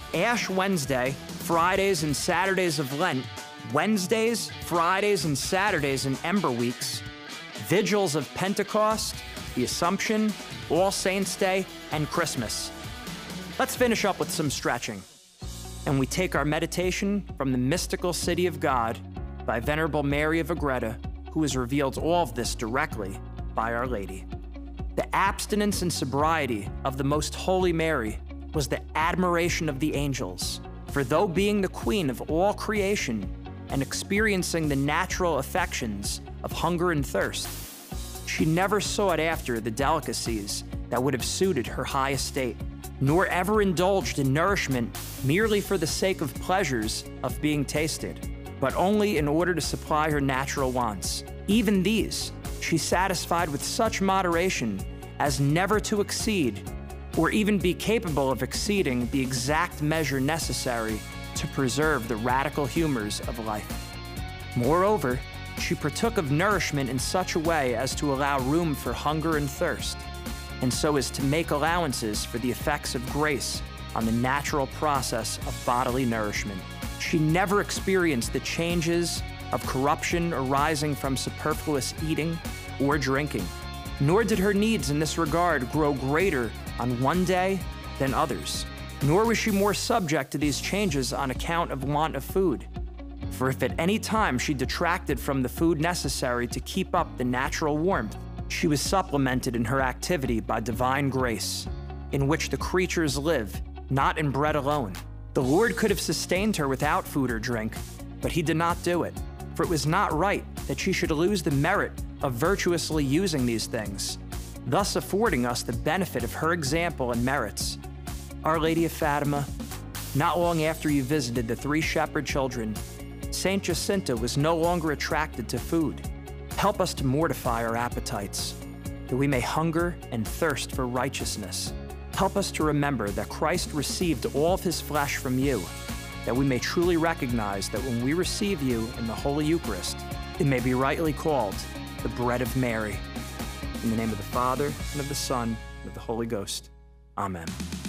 Ash Wednesday, Fridays and Saturdays of Lent, Wednesdays, Fridays, and Saturdays in Ember Weeks, Vigils of Pentecost, the Assumption, All Saints' Day, and Christmas. Let's finish up with some stretching. And we take our meditation from the mystical city of God by Venerable Mary of Agreda, who has revealed all of this directly by Our Lady. The abstinence and sobriety of the Most Holy Mary was the admiration of the angels, for though being the queen of all creation and experiencing the natural affections of hunger and thirst, she never sought after the delicacies that would have suited her high estate, nor ever indulged in nourishment merely for the sake of pleasures of being tasted, but only in order to supply her natural wants. Even these she satisfied with such moderation as never to exceed or even be capable of exceeding the exact measure necessary to preserve the radical humors of life. Moreover, she partook of nourishment in such a way as to allow room for hunger and thirst, and so as to make allowances for the effects of grace on the natural process of bodily nourishment. She never experienced the changes of corruption arising from superfluous eating or drinking, nor did her needs in this regard grow greater on one day than others, nor was she more subject to these changes on account of want of food. For if at any time she detracted from the food necessary to keep up the natural warmth, she was supplemented in her activity by divine grace, in which the creatures live, not in bread alone. The Lord could have sustained her without food or drink, but he did not do it, for it was not right that she should lose the merit of virtuously using these things, thus affording us the benefit of her example and merits. Our Lady of Fatima, not long after you visited the 3 shepherd children, Saint Jacinta was no longer attracted to food. Help us to mortify our appetites, that we may hunger and thirst for righteousness. Help us to remember that Christ received all of his flesh from you, that we may truly recognize that when we receive you in the Holy Eucharist, it may be rightly called the bread of Mary. In the name of the Father, and of the Son, and of the Holy Ghost. Amen.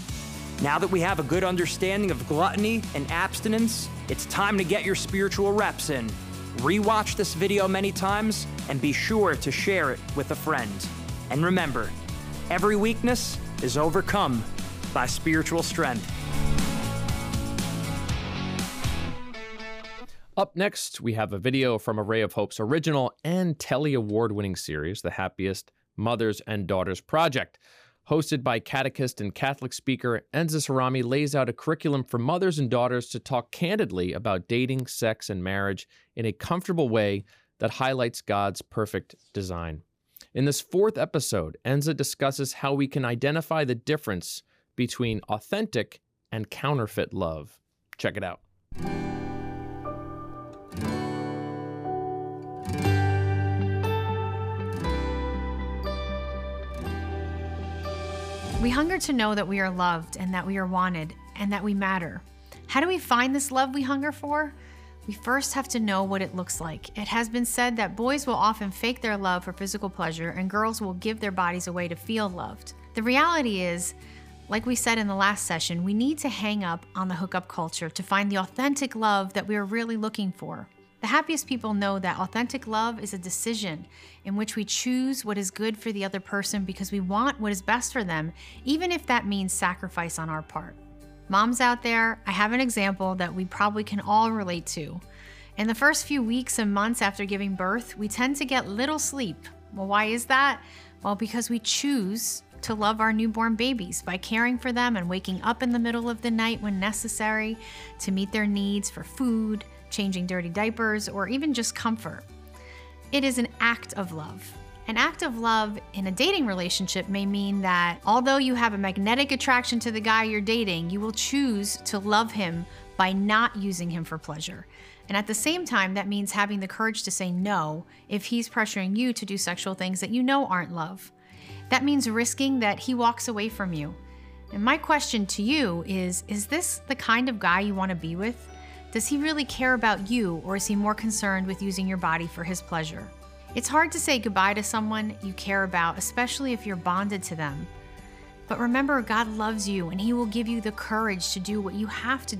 Now that we have a good understanding of gluttony and abstinence, it's time to get your spiritual reps in. Rewatch this video many times, and be sure to share it with a friend. And remember, every weakness is overcome by spiritual strength. Up next, we have a video from A Ray of Hope's original and Telly Award-winning series, The Happiest Mothers and Daughters Project. Hosted by catechist and Catholic speaker Enza Cerami, lays out a curriculum for mothers and daughters to talk candidly about dating, sex, and marriage in a comfortable way that highlights God's perfect design. In this 4th episode, Enza discusses how we can identify the difference between authentic and counterfeit love. Check it out. We hunger to know that we are loved and that we are wanted and that we matter. How do we find this love we hunger for? We first have to know what it looks like. It has been said that boys will often fake their love for physical pleasure and girls will give their bodies away to feel loved. The reality is, like we said in the last session, we need to hang up on the hookup culture to find the authentic love that we are really looking for. The happiest people know that authentic love is a decision in which we choose what is good for the other person because we want what is best for them, even if that means sacrifice on our part. Moms out there, I have an example that we probably can all relate to. In the first few weeks and months after giving birth, we tend to get little sleep. Well, why is that? Well, because we choose to love our newborn babies by caring for them and waking up in the middle of the night when necessary to meet their needs for food, changing dirty diapers, or even just comfort. It is an act of love. An act of love in a dating relationship may mean that although you have a magnetic attraction to the guy you're dating, you will choose to love him by not using him for pleasure. And at the same time, that means having the courage to say no if he's pressuring you to do sexual things that you know aren't love. That means risking that he walks away from you. And my question to you is this the kind of guy you want to be with? Does he really care about you, or is he more concerned with using your body for his pleasure? It's hard to say goodbye to someone you care about, especially if you're bonded to them. But remember, God loves you and He will give you the courage to do what you have to